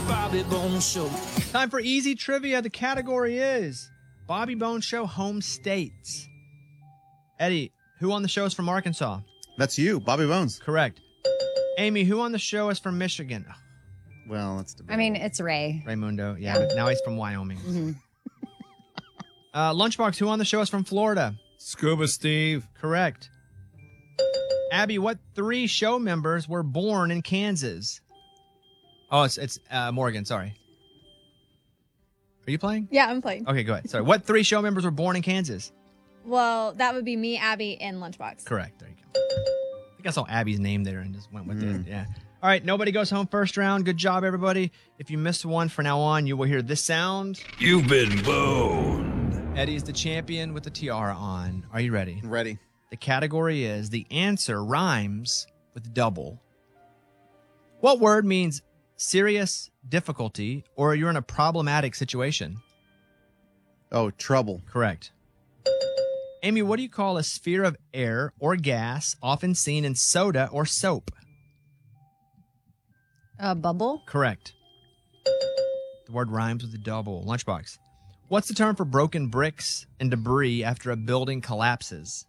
Bobby Bones Show. Time for easy trivia. The category is Bobby Bones Show home states. Eddie, who on the show is from Arkansas? That's you, Bobby Bones. Correct. Amy, who on the show is from Michigan? Well, that's debatable. I mean, it's Ray. Raymundo. Yeah, but now he's from Wyoming. Lunchbox, who on the show is from Florida? Scuba Steve. Correct. Abby, what 3 show members were born in Kansas? Oh, it's Morgan. Sorry. Are you playing? Yeah, I'm playing. Okay, go ahead. Sorry. What 3 show members were born in Kansas? Well, that would be me, Abby, and Lunchbox. Correct. There you go. I think I saw Abby's name there and just went with it. Yeah. All right. Nobody goes home first round. Good job, everybody. If you missed one, from now on, you will hear this sound. You've been boned. Eddie is the champion with the tiara on. Are you ready? Ready. The category is the answer rhymes with double. What word means serious difficulty or you're in a problematic situation? Oh, trouble. Correct. Amy, what do you call a sphere of air or gas often seen in soda or soap? A bubble? Correct. The word rhymes with double. Lunchbox. What's the term for broken bricks and debris after a building collapses?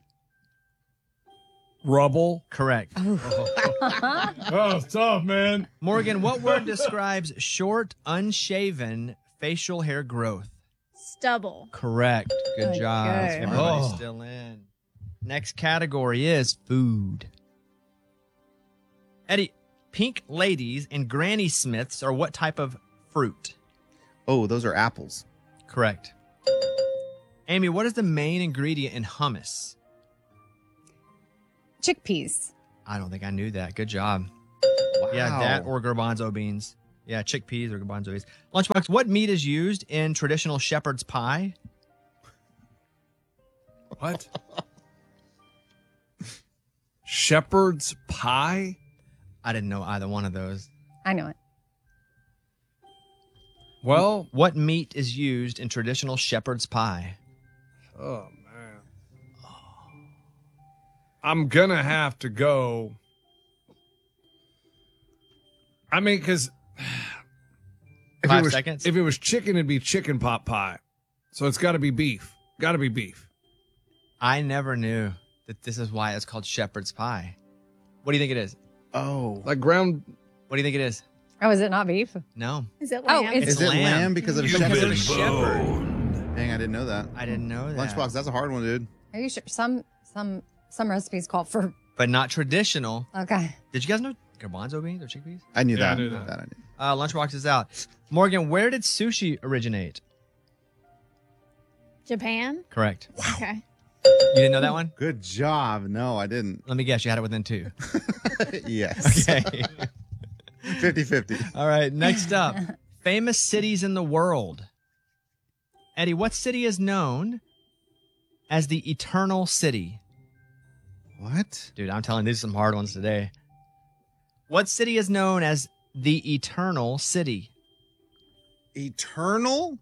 Rubble. Correct. Oh, it's tough, man. Morgan, what word describes short, unshaven facial hair growth? Stubble. Correct. Good job. Okay. Everybody's Oh. still in. Next category is food. Eddie, pink ladies and Granny Smiths are what type of fruit? Oh, those are apples. Correct. Amy, what is the main ingredient in hummus? Chickpeas. I don't think I knew that. Good job. Wow. Yeah, that or garbanzo beans. Yeah, chickpeas or garbanzo beans. Lunchbox, what meat is used in traditional shepherd's pie? What? Shepherd's pie? I didn't know either one of those. I know it. Well, What meat is used in traditional shepherd's pie? oh, man. I'm going to have to go. I mean, because 5 seconds. If it was chicken, it'd be chicken pot pie. So it's got to be beef. Got to be beef. I never knew that this is why it's called shepherd's pie. What do you think it is? Oh. Like ground. What do you think it is? Oh, is it not beef? No. Is it Oh, lamb? it's- Is it lamb because of a You've shepherd? been shepherd. boned. Dang, I didn't know that. I didn't know that. Lunchbox, that's a hard one, dude. Are you sure? Some recipes call for. But not traditional. Okay. Did you guys know garbanzo beans or chickpeas? I knew Yeah, I that. knew that. I knew. Lunchbox is out. Morgan, where did sushi originate? Japan? Correct. Okay. You didn't know that one? Good job. No, I didn't. Let me guess. You had it within 2. Yes. Okay. 50-50. All right. Next up, famous cities in the world. Eddie, what city is known as the Eternal City? What? Dude, I'm telling you, these are some hard ones today. What city is known as the Eternal City? Eternal?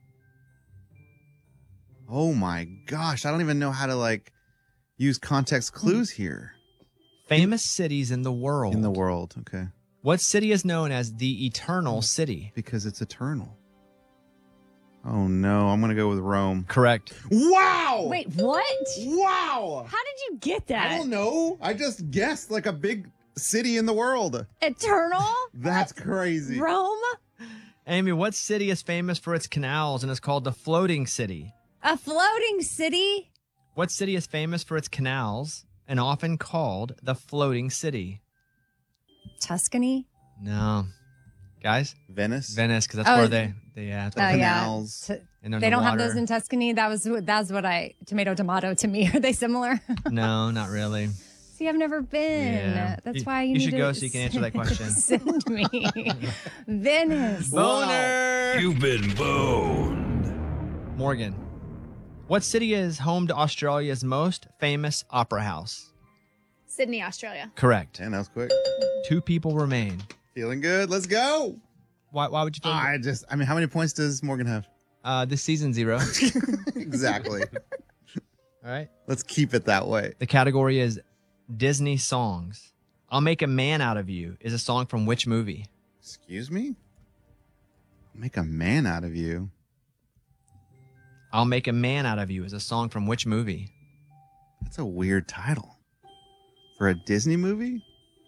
Oh my gosh. I don't even know how to use context clues here. Famous cities in the world. In the world. Okay. What city is known as the Eternal City? Because it's eternal. Oh no. I'm going to go with Rome. Correct. Wow. Wait, what? Wow. How did you get that? I don't know. I just guessed like a big city in the world. Eternal? That's crazy. Rome? Amy, what city is famous for its canals and is called the Floating City? A floating city? What city is famous for its canals and often called the Floating City? Tuscany? No. Guys? Venice. Venice, because that's Oh, where they yeah. Oh, Canals. yeah. and under They don't have water. those in Tuscany. That's what I tomato to me. Are they similar? No, not really. See, I've never been. Yeah. That's You- why you need should to go so you can answer that question. Send me Venice. Boner! You've been boned. Morgan, what city is home to Australia's most famous opera house? Sydney, Australia. Correct. And that was quick. 2 people remain. Feeling good. Let's go. Why would you feel How many points does Morgan have? this season 0. Exactly. All right. Let's keep it that way. The category is Disney songs. I'll Make a Man Out of You is a song from which movie? Excuse me? Make a man out of you. I'll Make a Man Out of You is a song from which movie? That's a weird title. For a Disney movie?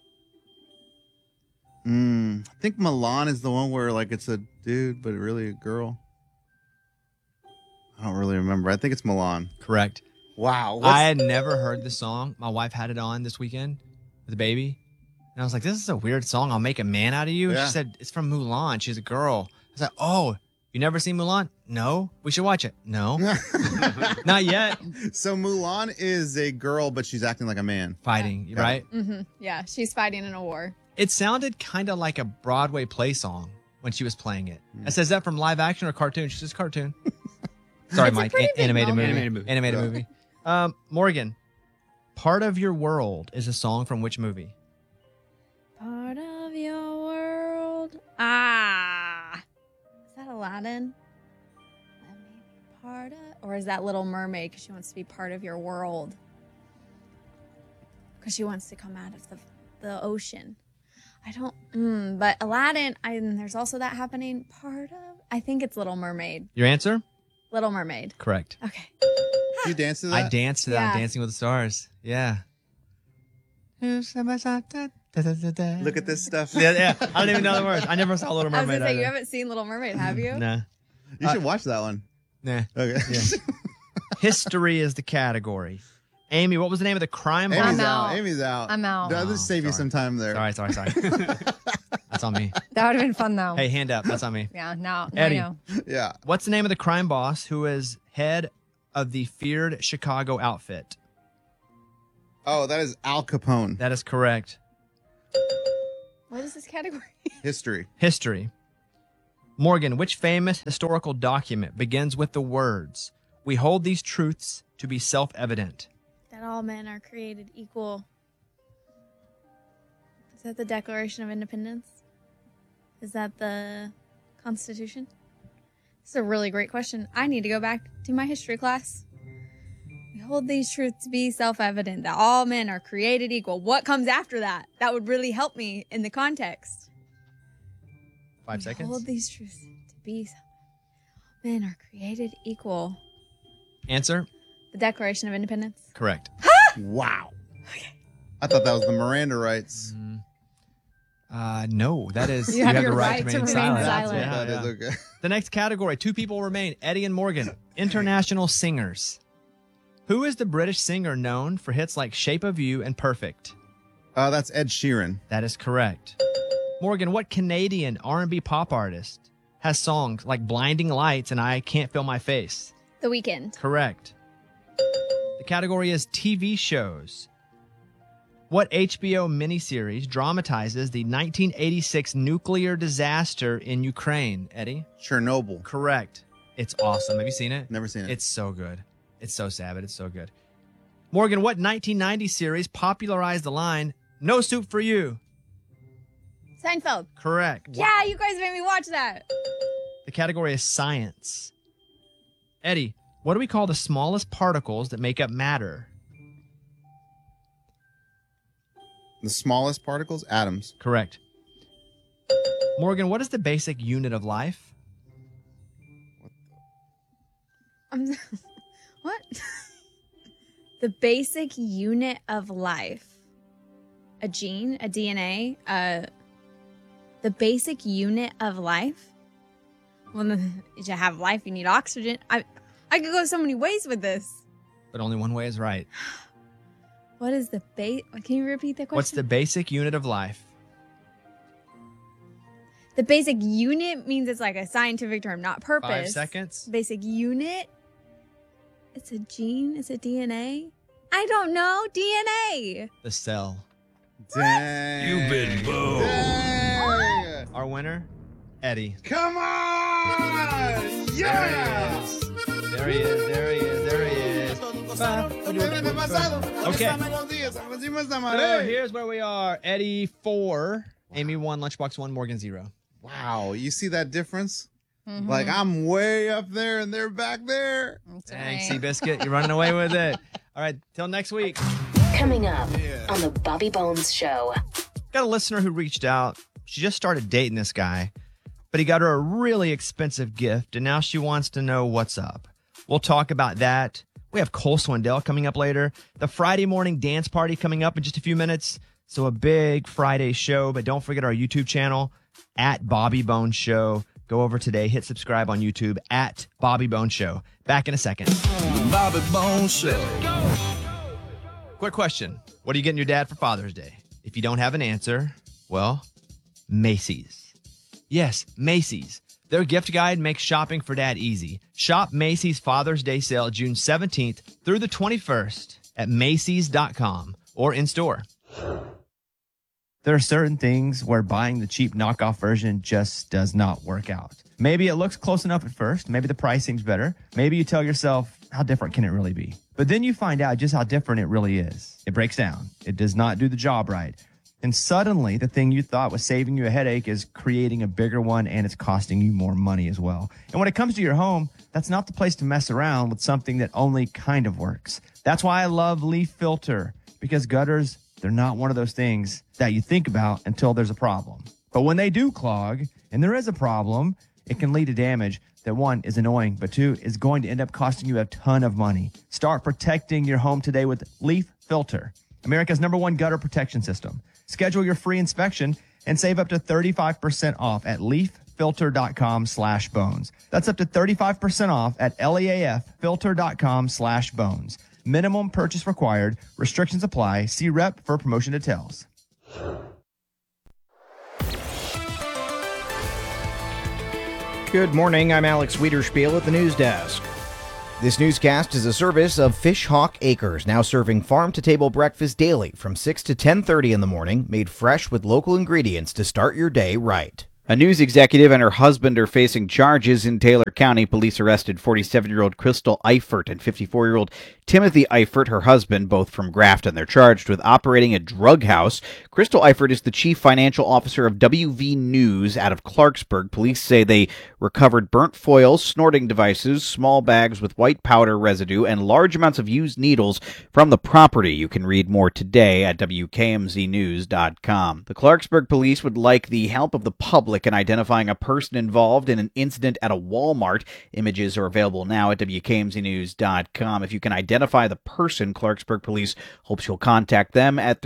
I think Milan is the one where like it's a dude, but really a girl. I don't really remember. I think it's Milan. Correct. Wow. I had never heard the song. My wife had it on this weekend with the baby. And I was like, this is a weird song. I'll Make a Man Out of You. Yeah. She said, it's from Mulan. She's a girl. I was like, oh, you never seen Mulan? No. We should watch it. No. Not yet. So Mulan is a girl, but she's acting like a man. Fighting, right? Mm-hmm. Yeah, she's fighting in a war. It sounded kind of like a Broadway play song when she was playing it. I said, is that from live action or cartoon? She says cartoon. Sorry, It's a Mike. pretty big Animated movie. moment. Animated movie. Morgan, Part of Your World is a song from which movie? Part of your world. Ah. Is that Aladdin? That may be part of, or is that Little Mermaid because she wants to be part of your world? Because she wants to come out of the ocean. I don't, but Aladdin, there's also that happening. I think it's Little Mermaid. Your answer? Little Mermaid. Correct. Okay. You dance to that? I danced to that on Yeah. Dancing with the Stars. Yeah. Look Look at this stuff. Yeah. I don't even know the words. I never saw Little I was Mermaid. gonna say, you either. haven't seen Little Mermaid, have you? Nah. You should watch that one. Nah. Okay. Yeah. History is the category. Amy, what was the name of the crime boss? Amy's I'm out. out. Amy's out. I'm out. I'll just save you sorry. some time there. Sorry. That's on me. That would have been fun though. Hey, hand up. That's on me. Yeah, now Eddie. I know. Yeah. What's the name of the crime boss who is head of the feared Chicago outfit? Oh, that is Al Capone. That is correct. What is this category? History. History. Morgan, which famous historical document begins with the words, "We hold these truths to be self-evident"? That all men are created equal. Is that the Declaration of Independence? Is that the Constitution? This is a really great question. I need to go back to my history class. We hold these truths to be self-evident, that all men are created equal. What comes after that? That would really help me in the context. 5 seconds. Hold these truths to be self-evident. Men are created equal. Answer? The Declaration of Independence. Correct. Wow. I thought that was the Miranda rights. No, that is You have the your right to remain silent. silent. That's Yeah, what that yeah. is. Okay. The next category, 2 people remain, Eddie and Morgan, international singers. Who is the British singer known for hits like Shape of You and Perfect? That's Ed Sheeran. That is correct. Morgan, what Canadian R&B pop artist has songs like Blinding Lights and I Can't Feel My Face? The Weeknd. Correct. The category is TV shows. What HBO miniseries dramatizes the 1986 nuclear disaster in Ukraine, Eddie? Chernobyl. Correct. It's awesome. Have you seen it? Never seen it. It's so good. It's so sad, but it's so good. Morgan, what 1990 series popularized the line, "No soup for you"? Seinfeld. Correct. Yeah, you guys made me watch that. The category is science. Eddie, what do we call the smallest particles that make up matter? The smallest particles? Atoms. Correct. Morgan, what is the basic unit of life? What? The basic unit of life. A gene, a DNA, the basic unit of life. Well, to have life, you need oxygen. I could go so many ways with this. But only one way is right. What is the base? Can you repeat the question? What's the basic unit of life? The basic unit means it's like a scientific term, not purpose. 5 seconds. Basic unit. It's a gene. It's a DNA. I don't know. DNA. The cell. Dang. You've been boned. Dang. Our winner, Eddie. Come on! Yeah! There he is. There he is. There he is. Okay. So here's where we are. Eddie 4, Amy 1, Lunchbox 1, Morgan 0. Wow, you see that difference? Like I'm way up there and they're back there. Thanks, Seabiscuit. You're running away with it. All right, till next week. Coming up on the Bobby Bones Show. Got a listener who reached out. She just started dating this guy. but he got her a really expensive gift, and now she wants to know what's up. We'll talk about that. We have Cole Swindell coming up later. The Friday morning dance party coming up in just a few minutes. So a big Friday show, but don't forget our YouTube channel at Bobby Bones Show. Go over today, hit subscribe on YouTube at Bobby Bones Show. Back in a second. The Bobby Bones Show. Quick question. What are you getting your dad for Father's Day? If you don't have an answer, well, Macy's. Yes, Macy's. Their gift guide makes shopping for dad easy. Shop Macy's Father's Day sale June 17th through the 21st at Macy's.com or in store. There are certain things where buying the cheap knockoff version just does not work out. Maybe it looks close enough at first. Maybe the pricing's better. Maybe you tell yourself, how different can it really be? But then you find out just how different it really is. It breaks down. It does not do the job right. And suddenly, the thing you thought was saving you a headache is creating a bigger one, and it's costing you more money as well. And when it comes to your home, that's not the place to mess around with something that only kind of works. That's why I love Leaf Filter, because gutters, they're not one of those things that you think about until there's a problem. But when they do clog, and there is a problem, it can lead to damage that, one, is annoying, but two, is going to end up costing you a ton of money. Start protecting your home today with Leaf Filter, America's #1 gutter protection system. Schedule your free inspection and save up to 35% off at leaffilter.com/bones. That's up to 35% off at leaffilter.com/bones. Minimum purchase required. Restrictions apply. See rep for promotion details. Good morning. I'm Alex Wiederspiel at the news desk. This newscast is a service of Fish Hawk Acres, now serving farm-to-table breakfast daily from 6 to 10:30 in the morning, made fresh with local ingredients to start your day right. A news executive and her husband are facing charges in Taylor County. Police arrested 47-year-old Crystal Eifert and 54-year-old Timothy Eifert, her husband, both from Grafton. They're charged with operating a drug house. Crystal Eifert is the chief financial officer of WV News out of Clarksburg. Police say they recovered burnt foil, snorting devices, small bags with white powder residue, and large amounts of used needles from the property. You can read more today at WKMZnews.com. The Clarksburg police would like the help of the public in identifying a person involved in an incident at a Walmart. Images are available now at WKMZnews.com. If you can identify the person, Clarksburg Police hopes you'll contact them at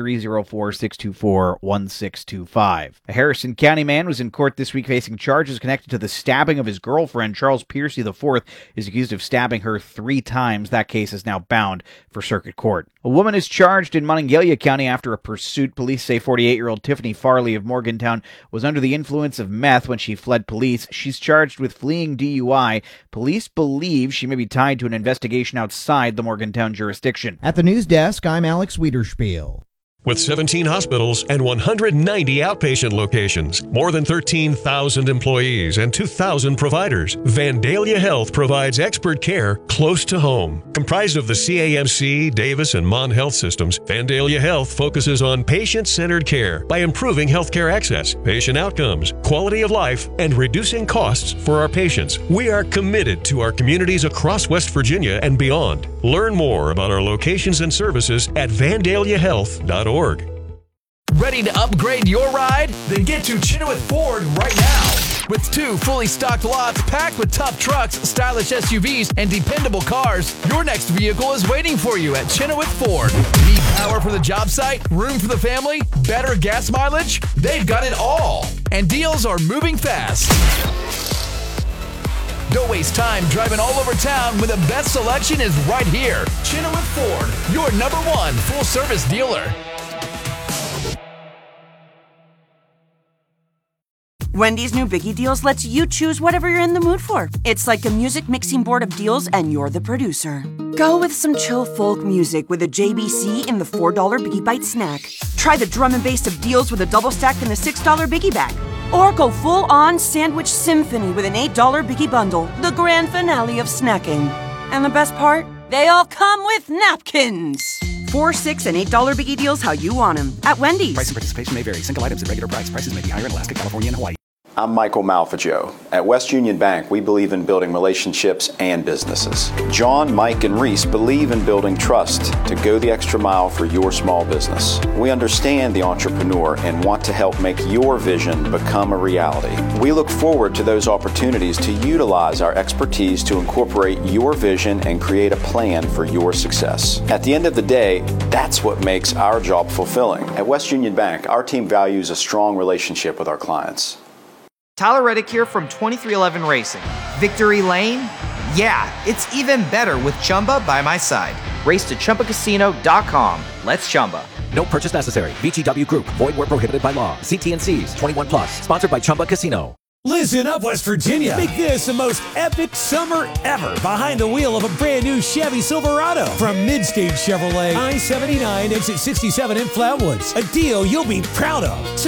304-624-1625. A Harrison County man was in court this week facing charges connected to the stabbing of his girlfriend. Charles Piercy IV is accused of stabbing her 3 times. That case is now bound for circuit court. A woman is charged in Monongalia County after a pursuit. Police say 48-year-old Tiffany Farley of Morgantown was under the influence of meth when she fled police. She's charged with fleeing DUI. Police believe she may be tied to an investigation outside the Morgantown jurisdiction. At the news desk, I'm Alex Wiederspiel. With 17 hospitals and 190 outpatient locations, more than 13,000 employees, and 2,000 providers, Vandalia Health provides expert care close to home. Comprised of the CAMC, Davis, and Mon Health systems, Vandalia Health focuses on patient-centered care by improving healthcare access, patient outcomes, quality of life, and reducing costs for our patients. We are committed to our communities across West Virginia and beyond. Learn more about our locations and services at vandaliahealth.org. Ready to upgrade your ride? Then get to Chenoweth Ford right now. With 2 fully stocked lots packed with tough trucks, stylish SUVs, and dependable cars, your next vehicle is waiting for you at Chenoweth Ford. Need power for the job site? Room for the family? Better gas mileage? They've got it all. And deals are moving fast. Don't waste time driving all over town when the best selection is right here. Chenoweth Ford, your #1 full-service dealer. Wendy's new Biggie Deals lets you choose whatever you're in the mood for. It's like a music mixing board of deals, and you're the producer. Go with some chill folk music with a JBC in the $4 Biggie Bite snack. Try the drum and bass of deals with a double stack in the $6 Biggie Bag. Or go full-on sandwich symphony with an $8 Biggie Bundle, the grand finale of snacking. And the best part? They all come with napkins. $4, $6, and $8 Biggie Deals how you want them at Wendy's. Price and participation may vary. Single items at regular price. Prices may be higher in Alaska, California, and Hawaii. I'm Michael Malfaggio. At West Union Bank, we believe in building relationships and businesses. John, Mike, and Reese believe in building trust to go the extra mile for your small business. We understand the entrepreneur and want to help make your vision become a reality. We look forward to those opportunities to utilize our expertise to incorporate your vision and create a plan for your success. At the end of the day, that's what makes our job fulfilling. At West Union Bank, our team values a strong relationship with our clients. Tyler Reddick here from 2311 Racing. Victory Lane? Yeah, it's even better with Chumba by my side. Race to ChumbaCasino.com. Let's Chumba. No purchase necessary. VGW Group. Void where prohibited by law. See T&Cs. 21 plus. Sponsored by Chumba Casino. Listen up, West Virginia. Make this the most epic summer ever behind the wheel of a brand new Chevy Silverado from Midstage Chevrolet, I-79, exit 67 in Flatwoods. A deal you'll be proud of.